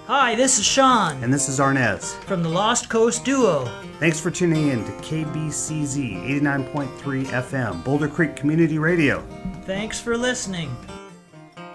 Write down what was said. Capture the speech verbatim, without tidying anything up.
Hi, this is Sean. And this is Arnez. From the Lost Coast Duo. Thanks for tuning in to K B C Z eighty-nine point three F M, Boulder Creek Community Radio. Thanks for listening.